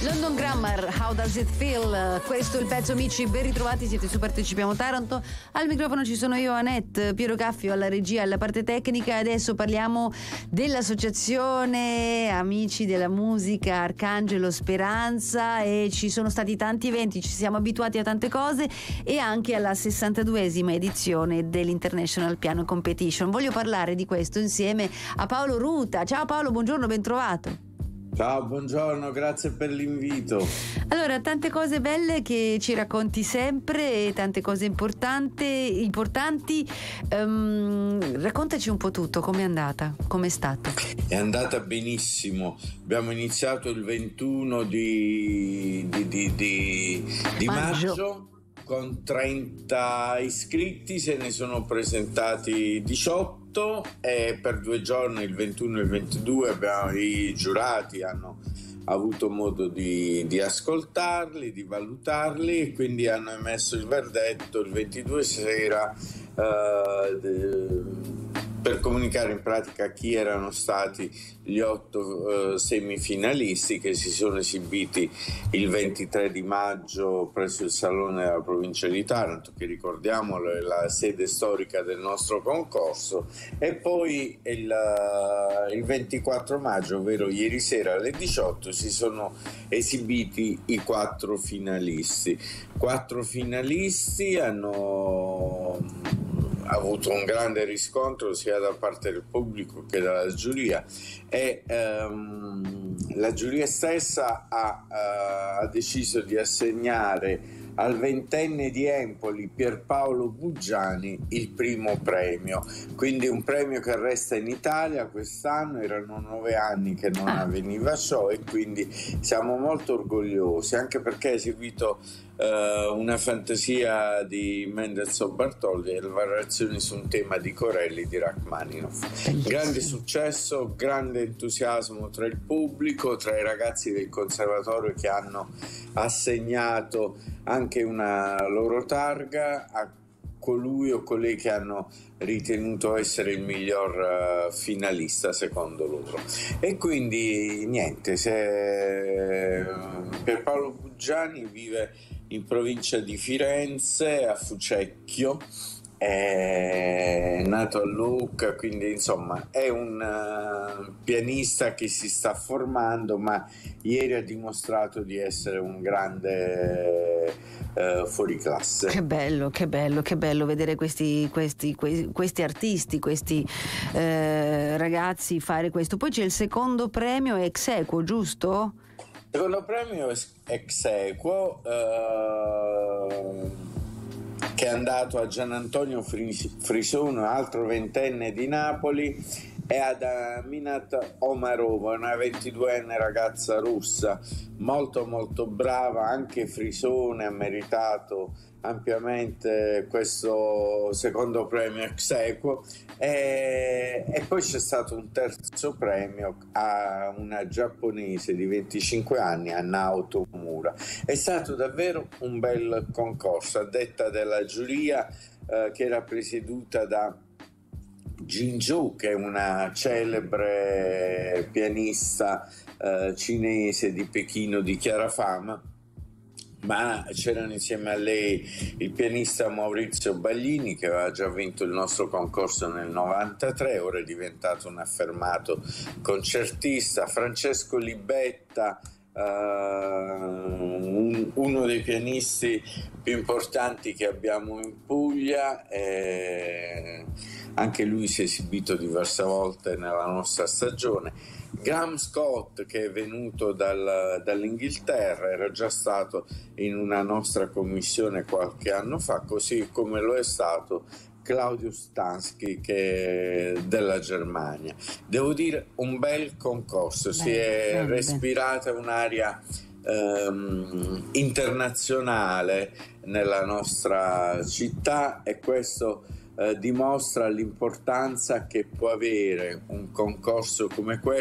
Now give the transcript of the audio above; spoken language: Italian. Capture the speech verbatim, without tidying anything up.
London Grammar, How Does It Feel? Questo è il pezzo, amici, ben ritrovati, siete su Partecipiamo Taranto. Al microfono ci sono io, Annette, Piero Caffio alla regia, alla parte tecnica. Adesso parliamo dell'associazione Amici della Musica Arcangelo Speranza, e ci sono stati tanti eventi, ci siamo abituati a tante cose, e anche alla sessantaduesima edizione dell'International Piano Competition. Voglio parlare di questo insieme a Paolo Ruta. Ciao Paolo, buongiorno, ben trovato. Ciao, buongiorno, grazie per l'invito. Allora, tante cose belle che ci racconti sempre, e tante cose importanti. importanti. Um, raccontaci un po' tutto, com'è andata, com'è stato? È andata benissimo. Abbiamo iniziato il ventuno di, di, di, di, di maggio. maggio con trenta iscritti, se ne sono presentati diciotto, e per due giorni, il ventuno e il ventidue, abbiamo, i giurati hanno avuto modo di, di ascoltarli, di valutarli, e quindi hanno emesso il verdetto il ventidue sera uh, de, per comunicare in pratica chi erano stati gli otto uh, semifinalisti che si sono esibiti il ventitré di maggio presso il Salone della Provincia di Taranto, che ricordiamolo è la sede storica del nostro concorso, e poi il, uh, il ventiquattro maggio, ovvero ieri sera alle diciotto, si sono esibiti i quattro finalisti. Quattro finalisti hanno avuto un grande riscontro sia da parte del pubblico che dalla giuria, e um, la giuria stessa ha, uh, ha deciso di assegnare al ventenne di Empoli Pierpaolo Buggiani il primo premio, quindi un premio che resta in Italia. Quest'anno erano nove anni che non avveniva ciò, e quindi siamo molto orgogliosi, anche perché ha eseguito uh, una fantasia di Mendelssohn Bartholdi e le variazioni su un tema di Corelli di Rachmaninoff. Grande successo, grande entusiasmo tra il pubblico, tra i ragazzi del conservatorio che hanno assegnato anche una loro targa a colui o colei che hanno ritenuto essere il miglior uh, finalista secondo loro. E quindi niente, se Pierpaolo Buggiani vive in provincia di Firenze, a Fucecchio, è nato a Lucca, quindi insomma è un uh, pianista che si sta formando, ma ieri ha dimostrato di essere un grande uh, fuoriclasse. Che bello, che bello, che bello vedere questi, questi, questi, questi artisti, questi eh, ragazzi fare questo. Poi c'è il secondo premio, ex equo, giusto? Il secondo premio è ex equo, uh, che è andato a Gian Antonio Frisone, altro ventenne di Napoli, e ad Aminat Omarova, una ventiduenne ragazza russa, molto molto brava. Anche Frisone ha meritato ampiamente questo secondo premio ex equo, e, e poi c'è stato un terzo premio a una giapponese di venticinque anni, a Naoto Mura. È stato davvero un bel concorso, a detta della giuria eh, che era presieduta da Jin Zhou, che è una celebre pianista eh, cinese di Pechino di chiara fama, ma c'erano insieme a lei il pianista Maurizio Baglini, che aveva già vinto il nostro concorso nel novantatré, ora è diventato un affermato concertista, Francesco Libetta, uh, un, uno dei pianisti più importanti che abbiamo in Puglia, e anche lui si è esibito diverse volte nella nostra stagione. Graham Scott, che è venuto dal, dall'Inghilterra, era già stato in una nostra commissione qualche anno fa, così come lo è stato Claudio Stansky, che è della Germania. Devo dire, un bel concorso, beh, si è beh, respirata beh. un'aria ehm, internazionale nella nostra città, e questo eh, dimostra l'importanza che può avere un concorso come questo